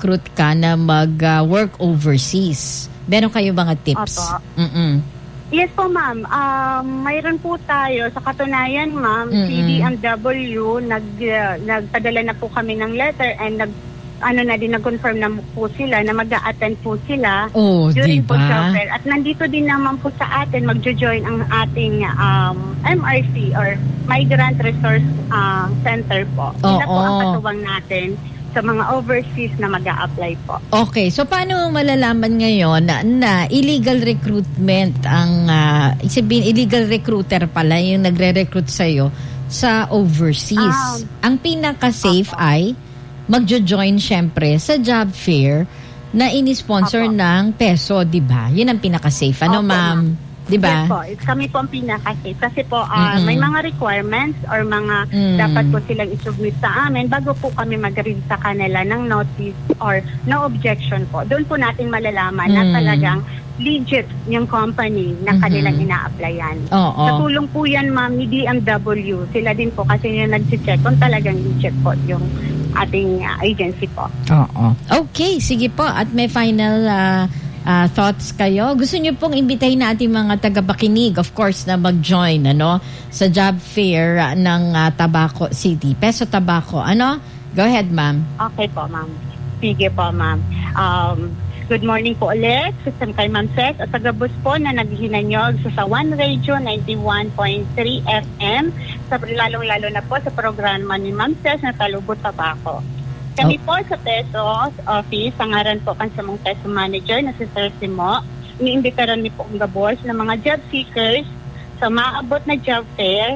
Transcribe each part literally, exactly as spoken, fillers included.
nire-recruit ka na mag-work uh, overseas, meron kayo mga tips? Opo. Mm-mm. Yes po, ma'am. Um, mayroon po tayo. Sa katunayan, ma'am, Mm-mm. C D M W, nag, uh, nagpadala na po kami ng letter and nag, ano na din, nag-confirm na po sila na mag-a-attend po sila Oh, during diba? po job fair. At nandito din naman po sa atin, magjo-join ang ating um, M R C or Migrant Resource uh, Center po. Sila po ang katuwang natin sa mga overseas na mag-a-apply po. Okay, so paano malalaman ngayon na, na illegal recruitment ang, uh, sabihin, illegal recruiter pala yung nagre-recruit sa'yo sa overseas? Um, ang pinaka-safe uh-oh. ay magjo-join syempre sa job fair na ini-sponsor uh-oh. ng peso, di ba? Yun ang pinaka-safe. Ano, Opo, ma'am? ma'am. Di ba? Yes po, it's kami po ang pinaka-safe. Kasi po, uh, may mga requirements or mga mm. dapat po silang isubmit sa amin bago po kami mag-read sa kanila ng notice or no objection po. Doon po natin malalaman mm. na talagang legit yung company na kanilang mm-hmm. ina-applyan. Oh, oh. Sa tulong po yan, ma'am, ni D M W. Sila din po kasi yung nag-check kung talagang legit po yung ating uh, agency po. Oo. Okay, sige po. At may final uh, uh, thoughts kayo. Gusto niyo pong imbitahin na ating mga tagapakinig, of course, na mag-join ano, sa job fair uh, ng uh, Tabaco City. Peso Tabaco. Ano? Go ahead, ma'am. Okay po, ma'am. Sige po, ma'am. Um, good morning po ulit. System kay Ma'am Ses at tagabus po na naghinanyog sa, sa One Radio ninety-one point three F M, sa, lalong-lalo na po sa programa ni Ma'am Ses na Talubot Tabaco. Kami oh. po sa Peso Office, sangaran po kan sa mga Peso Manager na si Sir Simo, iniimbitaran ni po ang gabos ng mga job seekers sa maabot na job fair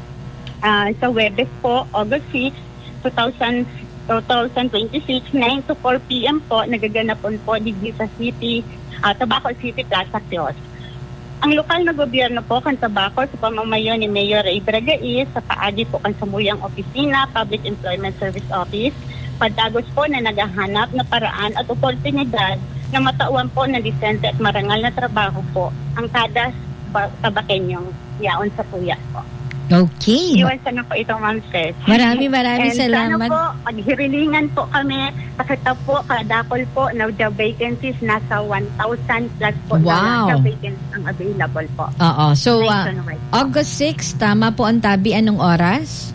uh, sa Webes po, August sixth, twenty twenty-six, nine to four p.m. po, nagaganapon po digdi sa City, uh, Tabaco City Plaza Kiosk. Ang lokal na gobyerno po kan Tabaco sa pamamayon ni Mayor Ray Bragais sa paagi po kan Samuyang Opisina, Public Employment Service Office, padagos po na naghahanap na paraan at oportunidad na matauan po na disente at marangal na trabaho po ang kada tabakenyong yaon sa puya po. Okay. Iwan sana po itong Ma'am Ses. Marami, marami And salamat. sana po, paghirilingan po kami, pakita po, kadakol po, na job vacancies, nasa one thousand plus po wow. na job vacancies ang available po. Oo. So, uh, August sixth, tama po ang tabi. Anong oras?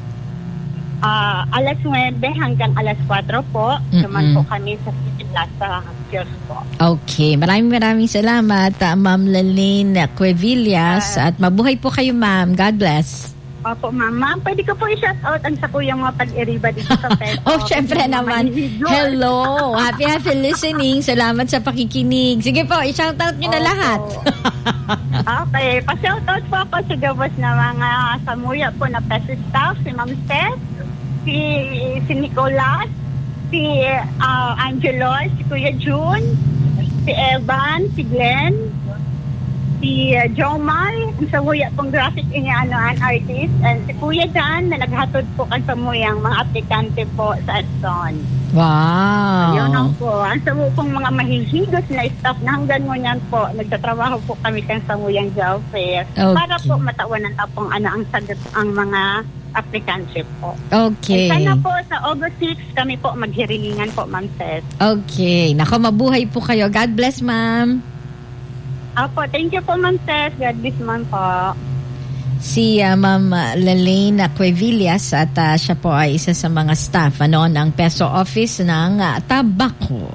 Uh, alas nine hanggang alas four po. Naman po kami sa City Plaza Kiosk po. Okay. Maraming maraming salamat, uh, Ma'am Laline Cuevillas. Uh, at mabuhay po kayo, ma'am. God bless. Opo, ma'am. Ma'am, pwede ko po i-shout out ang sa kuyang mga pag-iriba dito sa Peso. Oh, syempre naman. Hello. Happy, happy listening. Salamat sa pakikinig. Sige po, i-shout out nyo na lahat. Okay. Pa-shout out po ako sa gabos na mga samuya po na Peso staff. Si Ma'am Steph, si, si Nicolas, si uh, Angelo, si Kuya June, si Evan, si Glenn, si uh, Jomar, ang samuya pong graphic inianoan artist, and si Kuya Dan na naghatod po kan samuyang mga aplikante po sa Edson. Wow! Yun ang po. Ang samu pong mga mahihigos na staff na hanggang ngunyan po, nagtatrabaho po kami kan samuyang job fair okay. para po matawan ng tapong ano ang sagot ang mga aplikante po. Okay. And sana po sa August sixth kami po maghirilingan po, Ma'am Ses. Okay. Nako, mabuhay po kayo. God bless, ma'am. Apo, thank you po, Ma'am Ses. God bless, ma'am po. Si uh, Ma'am Laline Cuevillas at uh, siya po ay isa sa mga staff ano, ng Peso Office ng uh, Tabaco.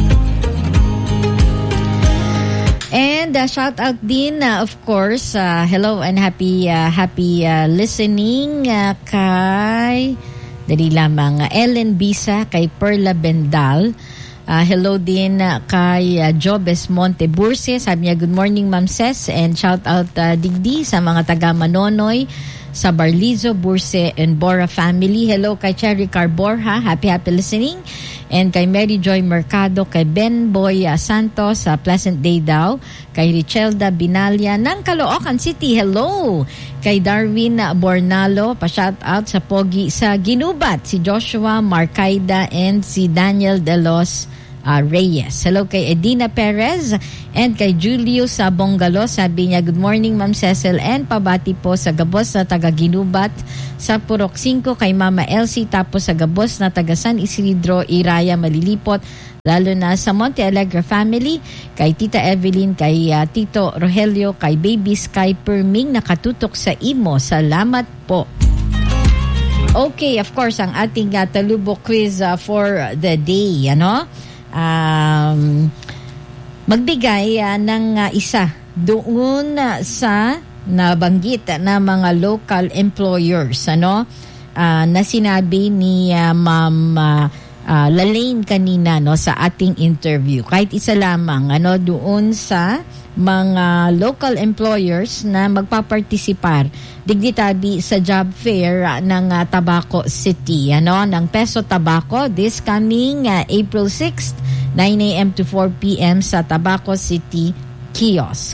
And uh, shout out din, uh, of course, uh, hello and happy uh, happy uh, listening uh, kay, dali lamang, uh, Ellen Bisa, kay Perla Bendal. Uh, hello din uh, kay uh, Jobes Monteburse. Sabi niya, good morning, Ma'am Ses. And shout out uh, digdi sa mga taga Manonoy, sa Barlizo, Burse, and Bora family. Hello kay Cherry Carborha. Happy, happy listening. And kay Mary Joy Mercado, kay Ben Boy uh, Santos sa uh, Pleasant Day daw. Kay Richelda Binalia ng Caloocan City. Hello! Kay Darwin uh, Bornalo, pa-shout out sa Pogi sa Ginubat. Si Joshua Marcaida and si Daniel De Los Uh, Reyes. Hello kay Edina Perez and kay Julius sa Bongalo. Sabi niya, good morning, Ma'am Cecil, and pabati po sa gabos na taga Ginubat sa Purok five kay Mama Elsie, tapos sa gabos na taga San Isidro, Iraya, Malilipot lalo na sa Monte Alegre family, kay Tita Evelyn, kay uh, Tito Rogelio, kay Baby Sky Perming, nakatutok sa imo. Salamat po. Okay, of course, ang ating uh, Talubo quiz uh, for the day, ano? Um, magbigay uh, ng uh, isa doon uh, sa nabanggit uh, na mga local employers, ano? Uh, na sinabi ni uh, Ma'am uh, uh, Lalaine kanina, no, sa ating interview. Kahit isa lamang, ano, doon sa mga local employers na magpapartisipar digditabi sa job fair uh, ng uh, Tabaco City, ano, ng Peso Tabaco this coming uh, April sixth, nine a.m. to four p.m. sa Tabaco City Kiosk.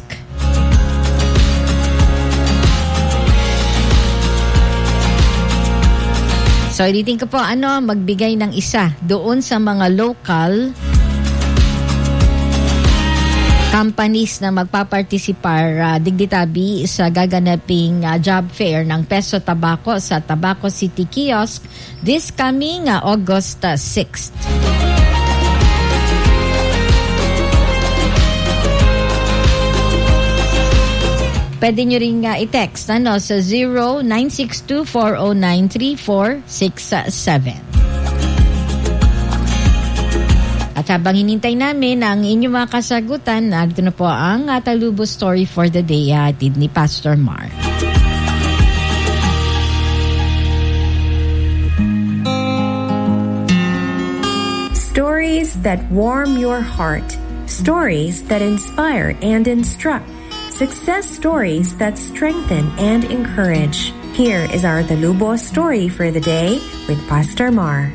So, editing ko po, ano, magbigay ng isa doon sa mga local companies na magpapartisipar uh, digditabi sa gaganaping uh, job fair ng Peso Tabaco sa Tabaco City Kiosk this coming uh, August uh, sixth. Pwede nyo rin uh, i-text ano, sa zero nine six two four zero nine three four six seven. At habang hinintay namin ang inyong mga kasagutan, narito na po ang uh, Talubo Story for the Day, hatid ni Pastor Mar. Stories that warm your heart. Stories that inspire and instruct. Success stories that strengthen and encourage. Here is our Talubo Story for the Day with Pastor Mar.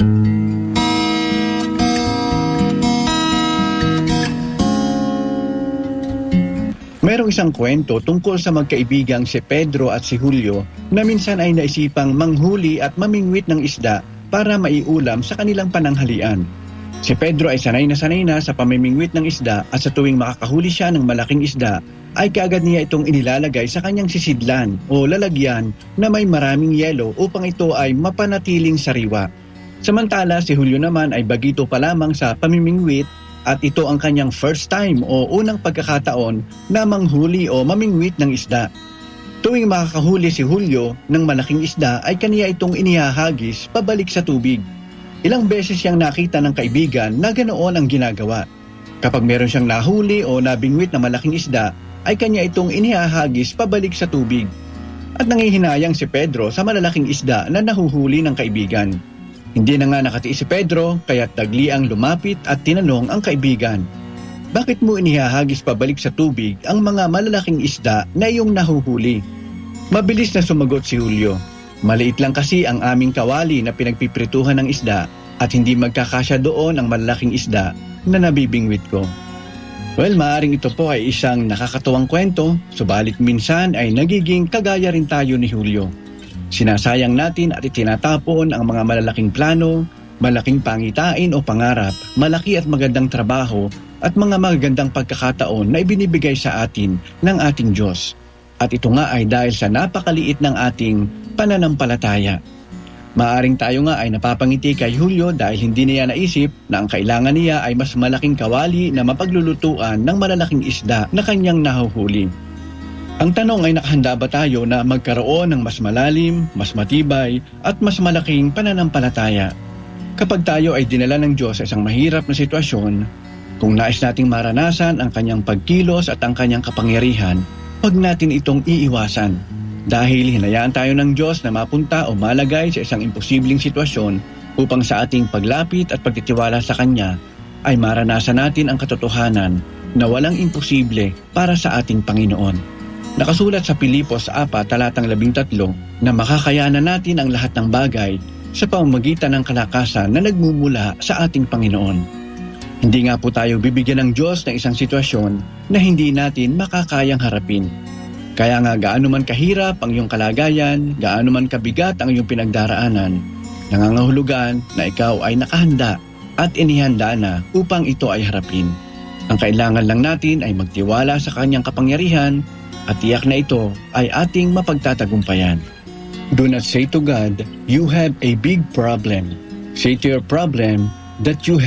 Merong isang kwento tungkol sa magkaibigang si Pedro at si Julio na minsan ay naisipang manghuli at mamingwit ng isda para maiulam sa kanilang pananghalian. Si Pedro ay sanay na sanay na sa pamimingwit ng isda at sa tuwing makakahuli siya ng malaking isda ay kaagad niya itong inilalagay sa kanyang sisidlan o lalagyan na may maraming yelo upang ito ay mapanatiling sariwa. Samantala si Julio naman ay bagito pa lamang sa pamimingwit at ito ang kanyang first time o unang pagkakataon na manghuli o mamingwit ng isda. Tuwing makakahuli si Julio ng malaking isda ay kaniya itong inihahagis pabalik sa tubig. Ilang beses siyang nakita ng kaibigan na ganoon ang ginagawa. Kapag meron siyang nahuli o nabingwit na malaking isda, ay kanya itong inihahagis pabalik sa tubig. At nangihinayang si Pedro sa malalaking isda na nahuhuli ng kaibigan. Hindi na nga nakatiis si Pedro, kaya't tagliang lumapit at tinanong ang kaibigan, "Bakit mo inihahagis pabalik sa tubig ang mga malalaking isda na iyong nahuhuli?" Mabilis na sumagot si Julio, "Maliit lang kasi ang aming kawali na pinagpiprituhan ng isda at hindi magkakasya doon ang malalaking isda na nabibingwit ko." Well, maaring ito po ay isang nakakatuwang kwento, subalit minsan ay nagiging kagaya rin tayo ni Julio. Sinasayang natin at itinatapon ang mga malalaking plano, malaking pangitain o pangarap, malaki at magandang trabaho at mga magagandang pagkakataon na ibinibigay sa atin ng ating Diyos. At ito nga ay dahil sa napakaliit ng ating pananampalataya. Maaring tayo nga ay napapangiti kay Julio dahil hindi niya naisip na ang kailangan niya ay mas malaking kawali na mapaglulutuan ng malalaking isda na kanyang nahuhuli. Ang tanong ay nakahanda ba tayo na magkaroon ng mas malalim, mas matibay at mas malaking pananampalataya? Kapag tayo ay dinala ng Diyos sa isang mahirap na sitwasyon, kung nais nating maranasan ang kanyang pagkilos at ang kanyang kapangyarihan, huwag natin itong iiwasan. Dahil hinayaan tayo ng Diyos na mapunta o malagay sa isang imposibleng sitwasyon upang sa ating paglapit at pagtitiwala sa Kanya ay maranasan natin ang katotohanan na walang imposible para sa ating Panginoon. Nakasulat sa Pilipos four talatang labing tatlo na makakayanan natin ang lahat ng bagay sa pamamagitan ng kalakasan na nagmumula sa ating Panginoon. Hindi nga po tayo bibigyan ng Diyos ng isang sitwasyon na hindi natin makakayang harapin. Kaya nga gaano man kahirap ang iyong kalagayan, gaano man kabigat ang iyong pinagdaraanan, nangangahulugan na ikaw ay nakahanda at inihanda na upang ito ay harapin. Ang kailangan lang natin ay magtiwala sa kanyang kapangyarihan at tiyak na ito ay ating mapagtatagumpayan. Do not say to God, "You have a big problem." Say to your problem that you have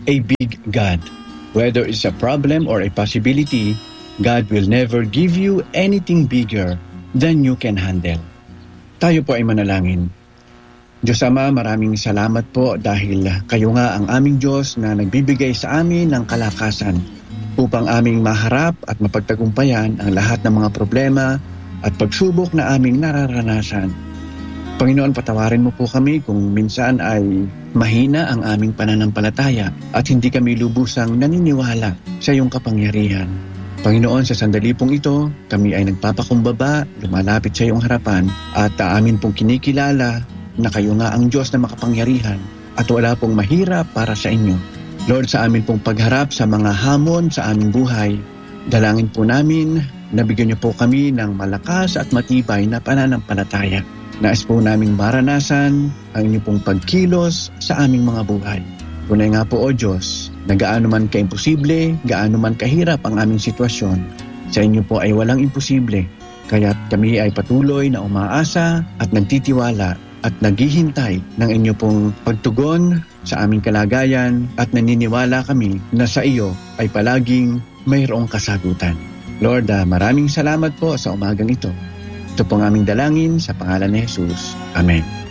a big God. Whether it's a problem or a possibility, God will never give you anything bigger than you can handle. Tayo po ay manalangin. Diyos Ama, maraming salamat po dahil kayo nga ang aming Diyos na nagbibigay sa amin ng kalakasan upang aming maharap at mapagtagumpayan ang lahat ng mga problema at pagsubok na aming nararanasan. Panginoon, patawarin mo po kami kung minsan ay mahina ang aming pananampalataya at hindi kami lubusang naniniwala sa iyong kapangyarihan. Panginoon, sa sandali pong ito, kami ay nagpapakumbaba, lumalapit sa iyong harapan at uh, amin pong kinikilala na kayo nga ang Diyos na makapangyarihan at wala pong mahirap para sa inyo. Lord, sa amin pong pagharap sa mga hamon sa aming buhay, dalangin po namin na bigyan niyo po kami ng malakas at matibay na pananampalataya. Nais po naming maranasan ang inyong pong pagkilos sa aming mga buhay. Tunay nga po, O Diyos, na gaano man ka-imposible, gaano man kahirap ang aming sitwasyon, sa inyo po ay walang imposible. Kaya't kami ay patuloy na umaasa at nagtitiwala at naghihintay ng inyo pong pagtugon sa aming kalagayan at naniniwala kami na sa iyo ay palaging mayroong kasagutan. Lord, uh, maraming salamat po sa umagang ito. Ito pong aming dalangin sa pangalan ni Jesus. Amen.